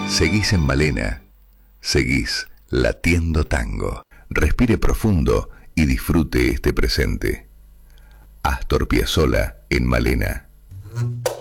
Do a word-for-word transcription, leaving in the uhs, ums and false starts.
Seguís en Malena. Seguís latiendo tango. Respire profundo y disfrute este presente. Astor Piazzolla en Malena.